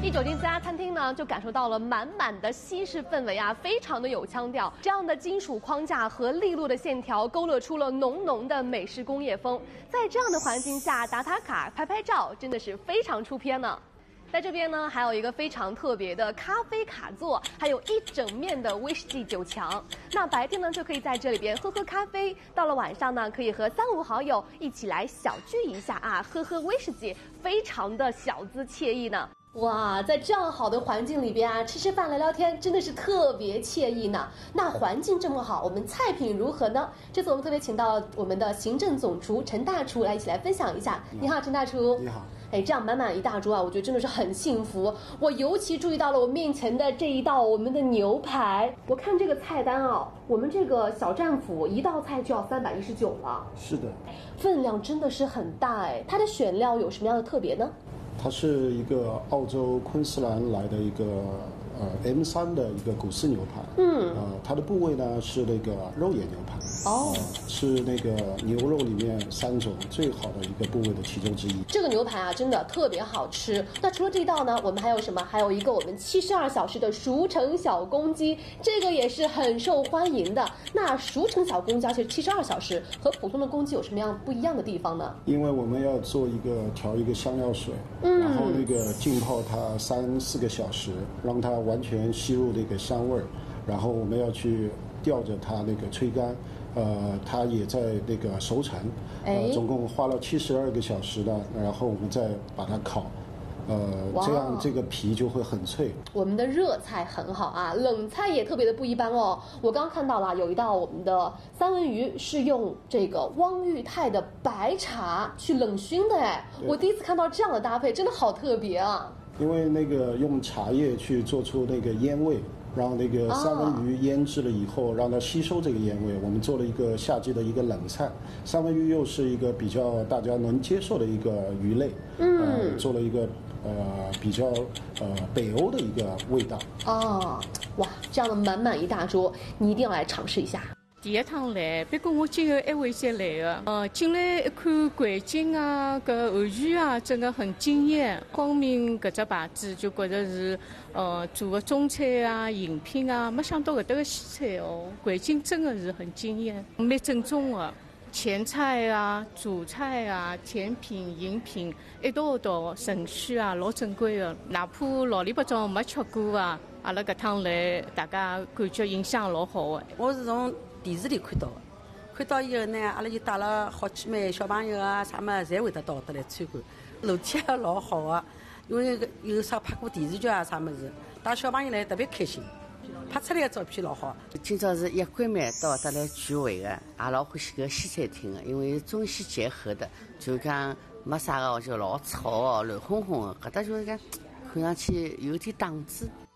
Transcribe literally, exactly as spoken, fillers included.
一走进这家餐厅呢，就感受到了满满的西式氛围啊，非常的有腔调。这样的金属框架和利落的线条，勾勒出了浓浓的美式工业风。在这样的环境下打打卡、拍拍照，真的是非常出片呢。 在这边呢，还有一个非常特别的咖啡卡座，还有一整面的威士忌酒墙。那白天呢，就可以在这里边喝喝咖啡；到了晚上呢，可以和三五好友一起来小聚一下啊，喝喝威士忌，非常的小资惬意呢。 哇，在这样好的环境里边啊，吃吃饭聊聊天，真的是特别惬意呢。那环境这么好，我们菜品如何呢？这次我们特别请到我们的行政总厨陈大厨来一起来分享一下。你好，陈大厨。 你好。 哎，这样满满一大桌啊，我觉得真的是很幸福。我尤其注意到了我面前的这一道我们的牛排。我看这个菜单啊，我们这个小战斧一道菜就要三百一十九了。 是的。 分量真的是很大哎。它的选料有什么样的特别呢？ 它是一个澳洲昆士兰来的一个呃 M 三的一个古式牛排，嗯，呃，它的部位呢是那个肉眼牛排， 哦、 呃，是那个牛肉里面三种最好的一个部位的其中之一。 这个牛排啊，真的特别好吃。那除了这道呢，我们还有什么？还有一个我们七十二小时的熟成小公鸡，这个也是很受欢迎的。那熟成小公鸡，而且七十二小时和普通的公鸡有什么样不一样的地方呢？ 因为我们要做一个调一个香料水。 嗯、 然后那个浸泡它三四个小时，让它完全吸入那个香味儿，然后我们要去吊着它那个吹干，呃，它也在那个熟成，呃，总共花了七十二个小时的，然后我们再把它烤。 呃，这样这个皮就会很脆。 我们的热菜很好啊，冷菜也特别的不一般哦。我刚刚看到了有一道我们的三文鱼是用这个汪裕泰的白茶去冷熏的哎，我第一次看到这样的搭配，真的好特别啊。 因为那个用茶叶去做出那个烟味。 让那个三文鱼腌制了以后，让它吸收这个烟味。我们做了一个夏季的一个冷菜，三文鱼又是一个比较大家能接受的一个鱼类，嗯，呃、做了一个呃比较呃北欧的一个味道。 哦，哇，这样的满满一大桌，你一定要来尝试一下。 第一趟来，不过我今后还会再来的。呃，进来一看环境啊，搿后厨啊，真的很惊艳。光明搿只牌子就觉着是，呃，做个中餐啊、饮品啊，没想到搿搭个西餐哦，环境真的是很惊艳，蛮正宗的。前菜啊、主菜啊、甜品、饮品一道一道程序啊，老正规的。哪怕老里八早没吃过啊，阿拉搿趟来，大家感觉印象老好的。 我是从 电视里看到的，看到以后呢，阿拉就带了好几枚小朋友啊，啥么侪会得到得来参观。楼梯也老好啊，因为有啥拍过电视剧啊，啥么子，带小朋友来特别开心，拍出来的照片老好。 今朝是一闺蜜到得来聚会的，也老欢喜搿西餐厅的，因为中西结合的，就讲没啥个就老吵哦，乱哄哄的，搿搭就是讲看上去有点档次。